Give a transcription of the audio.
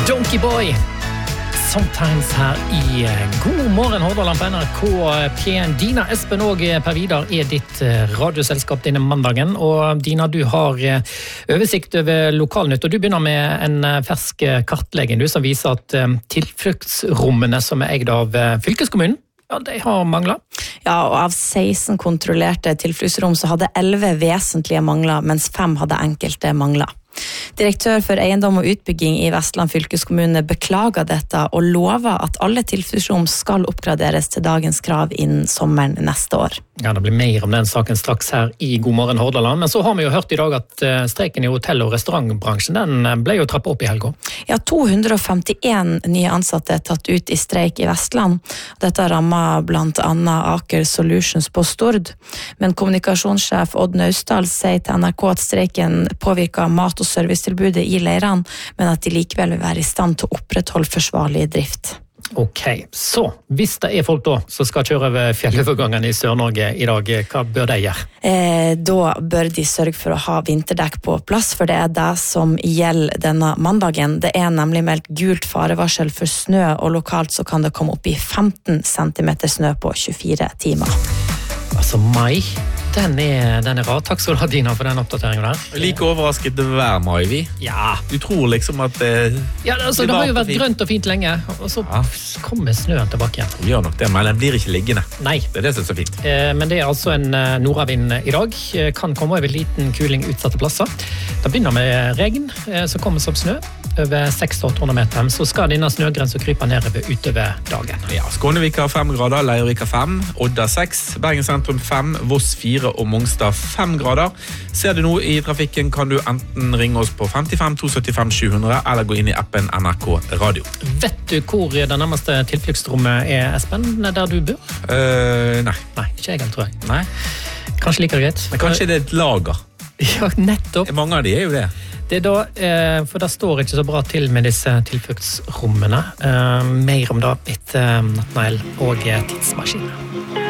Donkey Boy. Sometimes her i God morgen Hordaland på NRK P1. Dina, Espen og Per Vidar ditt radioselskap denne mandagen. Og Dina, du har oversikt over lokalnytt, og du begynner med en fersk kartlegging som viser at tilfluktsrommene som eid av fylkeskommunen, ja, de har manglet. Ja, og av 16 kontrollerte tilfluktsrom så hadde 11 vesentlige mangler, mens 5 hadde enkelte mangler. Direktør for eiendom og utbygging i Vestland fylkeskommune beklager dette og lover at alle tilfluktsrom skal oppgraderes til dagens krav innen sommeren neste år. Ja, det blir mer om den saken straks her i God morgen Hordaland, men så har vi jo hørt i dag at streiken i hotell- og restaurantbransjen, den ble jo trappet opp i helga. Ja, 251 nye ansatte tatt ut i streik i Vestland. Dette rammer blant annet Aker Solutions på Stord, men kommunikasjonssjef Odd Naustdal sier til NRK at streiken påvirker mat- og servicetilbudet i leirene, men at de likevel vil være i stand til å opprettholde forsvarlig drift. Ok, så hvis det folk da som skal kjøre over fjellovergangene i Sør-Norge i dag, hva bør de gjøre? Da bør de sørge for å ha vinterdekk på plass, for det det som gjelder denne mandagen. Det nemlig meldt gult farevarsel for snø, og lokalt så kan det komme opp i 15 cm snø på 24 timer. Altså mai, den rar. Takk skal du ha, Dina, for den oppdateringen der. Like overrasket hver mai, vi. Ja. Du tror liksom at Ja, altså, det har jo vært grønt og fint lenge, og så kommer snøen tilbake igjen. Vi gjør nok det, men den blir ikke liggende. Nei. Det det som så fint. Men det altså en nordavind i dag. Kan komme over liten kuling utsatte plasser. Det begynner med regn, så kommer som snø over 600-800 meter. Så skal denne snøgrensen krype nedover utover dagen. Ja, Skånevika 5 grader, Leirvika 5, Odda 6, Bergen sentrum 5, Voss 4 og Mongstad 5 grader. Ser du noe i trafikken, kan du enten ringe oss på 55 275 700 eller gå inn i appen NRK Radio. Vet du hvor det nærmeste tilfluktsrommet Espen, der du bor? Nei. Nei, ikke jeg, tror jeg. Nei. Kanskje like greit. Men kanskje det et lager? Ja, nettopp. Mange av de jo det. Det da, for det står ikke så bra til med disse tilfluktsrommene. Mer om det etter Nattnæl og tidsmaskinen.